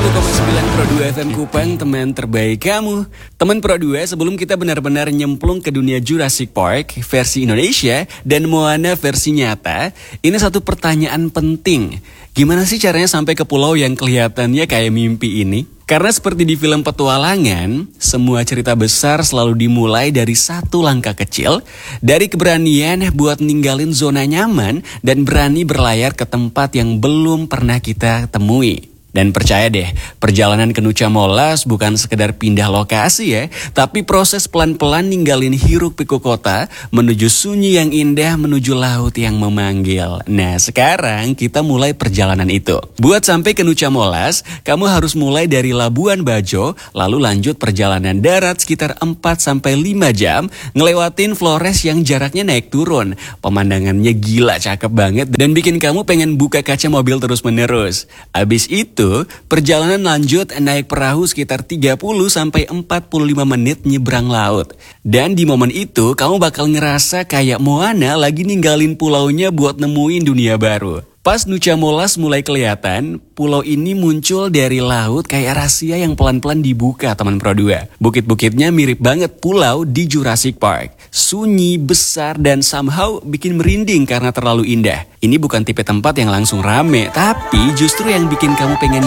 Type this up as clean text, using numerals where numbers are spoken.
101,9 Pro 2 FM Kupang, teman terbaik kamu. Teman Pro 2, sebelum kita benar-benar nyemplung ke dunia Jurassic Park versi Indonesia dan Moana versi nyata, ini satu pertanyaan penting. Gimana sih caranya sampai ke pulau yang kelihatannya kayak mimpi ini? Karena seperti di film petualangan, semua cerita besar selalu dimulai dari satu langkah kecil, dari keberanian buat ninggalin zona nyaman dan berani berlayar ke tempat yang belum pernah kita temui. Dan percaya deh, perjalanan ke Nucha Molas bukan sekedar pindah lokasi ya, tapi proses pelan-pelan ninggalin hiruk pikuk kota, menuju sunyi yang indah, menuju laut yang memanggil. Nah sekarang kita mulai perjalanan itu. Buat sampai ke Nucha Molas, kamu harus mulai dari Labuan Bajo, lalu lanjut perjalanan darat sekitar 4-5 jam, ngelewatin Flores yang jaraknya naik turun. Pemandangannya gila cakep banget dan bikin kamu pengen buka kaca mobil terus-menerus. Abis itu, perjalanan lanjut naik perahu sekitar 30-45 menit nyebrang laut. Dan di momen itu, kamu bakal ngerasa kayak Moana lagi ninggalin pulaunya buat nemuin dunia baru. Pas Nucha Molas mulai kelihatan, pulau ini muncul dari laut kayak rahasia yang pelan-pelan dibuka, teman Pro 2. Bukit-bukitnya mirip banget pulau di Jurassic Park. Sunyi, besar, dan somehow bikin merinding karena terlalu indah. Ini bukan tipe tempat yang langsung rame, tapi justru yang bikin kamu pengen